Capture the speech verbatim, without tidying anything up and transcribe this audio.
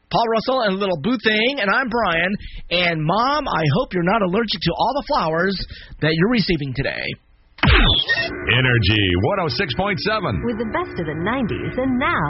Paul Russell and Little Boo Thing, and I'm Brian. And, Mom, I hope you're not allergic to all the flowers that you're receiving today. Energy one oh six point seven. With the best of the nineties and now.